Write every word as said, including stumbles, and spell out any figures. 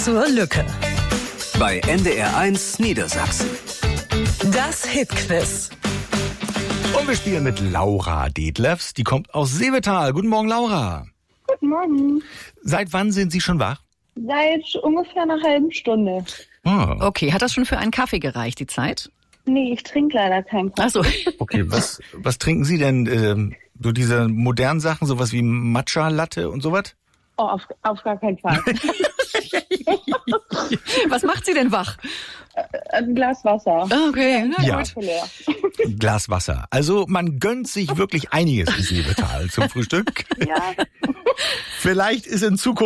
zur Lücke. Bei N D R eins Niedersachsen. Das Hitquiz. Und wir spielen mit Laura Detlefs. Die kommt aus Seevetal. Guten Morgen, Laura. Guten Morgen. Seit wann sind Sie schon wach? Seit ungefähr einer halben Stunde. Oh. Okay, hat das schon für einen Kaffee gereicht, die Zeit? Nee, ich trinke leider keinen Kaffee. Ach so. Okay, was, was trinken Sie denn? Ähm, so diese modernen Sachen, sowas wie Matcha-Latte und sowas? Oh, auf, auf gar keinen Fall. Was macht Sie denn wach? Ein Glas Wasser. Okay, na Ja. gut. Leer. Glas Wasser. Also man gönnt sich wirklich einiges in Seevetal zum Frühstück. Ja. Vielleicht ist in Zukunft